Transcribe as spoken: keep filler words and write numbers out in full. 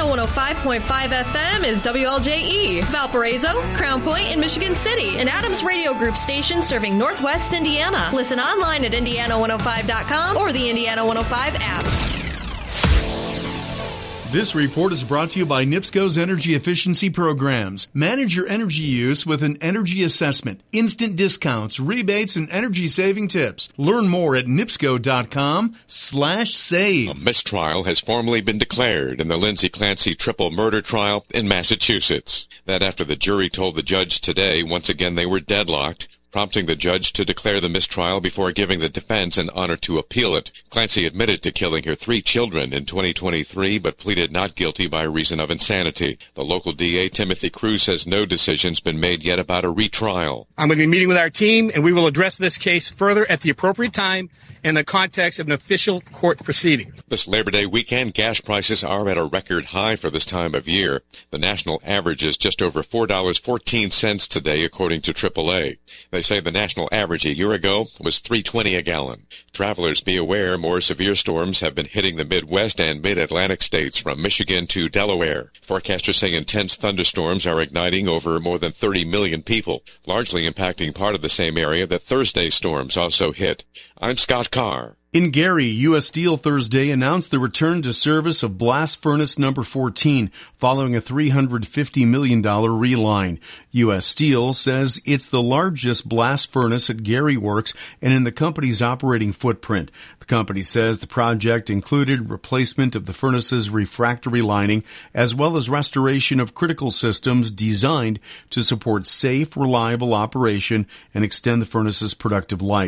one oh five point five F M is W L J E, Valparaiso, Crown Point, and Michigan City, an Adams Radio Group station serving Northwest Indiana. Listen online at indiana one oh five dot com or the Indiana one oh five app. This report is brought to you by NIPSCO's Energy Efficiency Programs. Manage your energy use with an energy assessment, instant discounts, rebates, and energy-saving tips. Learn more at nipsco.com slash save. A mistrial has formally been declared in the Lindsay Clancy triple murder trial in Massachusetts. That after the jury told the judge today once again they were deadlocked, prompting the judge to declare the mistrial before giving the defense an honor to appeal it. Clancy admitted to killing her three children in twenty twenty-three, but pleaded not guilty by reason of insanity. The local D A, Timothy Cruz, says no decision's been made yet about a retrial. I'm going to be meeting with our team, and we will address this case further at the appropriate time in the context of an official court proceeding. This Labor Day weekend, gas prices are at a record high for this time of year. The national average is just over four dollars and fourteen cents today, according to triple A. They say the national average a year ago was three dollars and twenty cents a gallon. Travelers, be aware, more severe storms have been hitting the Midwest and Mid-Atlantic states from Michigan to Delaware. Forecasters say intense thunderstorms are igniting over more than thirty million people, largely impacting part of the same area that Thursday's storms also hit. I'm Scott Carr. In Gary, U S. Steel Thursday announced the return to service of blast furnace number fourteen following a three hundred fifty million dollars reline. U S. Steel says it's the largest blast furnace at Gary Works and in the company's operating footprint. The company says the project included replacement of the furnace's refractory lining as well as restoration of critical systems designed to support safe, reliable operation and extend the furnace's productive life.